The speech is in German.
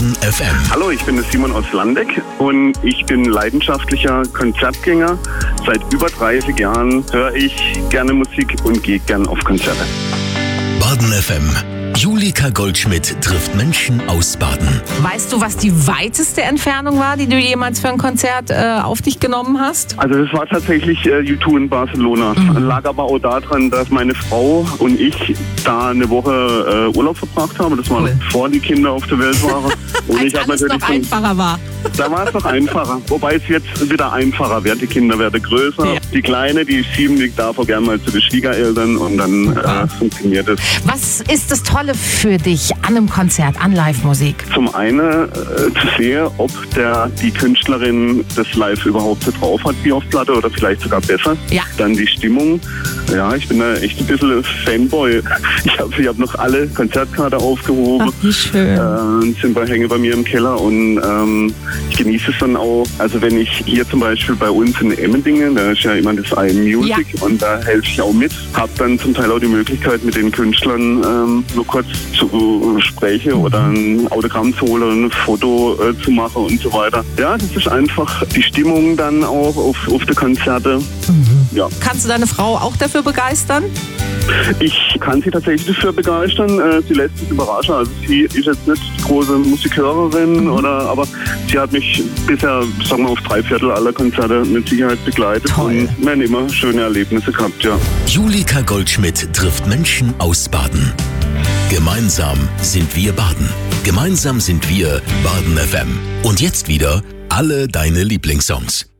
Baden FM. Hallo, ich bin der Simon aus Landeck und ich bin leidenschaftlicher Konzertgänger. Seit über 30 Jahren höre ich gerne Musik und gehe gern auf Konzerte. Baden FM. Julika Goldschmidt trifft Menschen aus Baden. Weißt du, was die weiteste Entfernung war, die du jemals für ein Konzert auf dich genommen hast? Also das war tatsächlich U2 in Barcelona. Lag aber auch daran, dass meine Frau und ich da eine Woche Urlaub verbracht haben. Das war Cool. bevor die Kinder auf der Welt waren. Und Als alles noch einfacher war. Da war es noch einfacher. Wobei es jetzt wieder einfacher wird. Die Kinder werden größer. Ja. Die Kleine, die ist 7, die darf auch gerne mal zu den Schwiegereltern und dann funktioniert es. Was ist das Tolle für dich an einem Konzert, an Live-Musik? Zum einen zu sehen, ob die Künstlerin das live überhaupt so drauf hat wie auf Platte oder vielleicht sogar besser. Ja. Dann die Stimmung. Ja, ich bin da echt ein bisschen Fanboy. Ich hab noch alle Konzertkarten aufgehoben. Ach, wie schön. Sind hängen bei mir im Keller und ich genieße es dann auch. Also wenn ich hier zum Beispiel bei uns in Emmendingen, da ist ja immer das iMusic und da helfe ich auch mit, habe dann zum Teil auch die Möglichkeit mit den Künstlern nur kurz zu sprechen oder ein Autogramm zu holen, ein Foto zu machen und so weiter. Ja, das ist einfach die Stimmung dann auch auf die Konzerte. Ja. Kannst du deine Frau auch dafür begeistern? Ich kann sie tatsächlich dafür begeistern. Sie lässt sich überraschen. Also sie ist jetzt nicht die große Musikhörerin, aber sie hat mich bisher, sagen wir, auf 3/4 aller Konzerte mit Sicherheit begleitet. Toll. Und wir haben immer schöne Erlebnisse gehabt, ja. Julika Goldschmidt trifft Menschen aus Baden. Gemeinsam sind wir Baden. Gemeinsam sind wir Baden FM. Und jetzt wieder alle deine Lieblingssongs.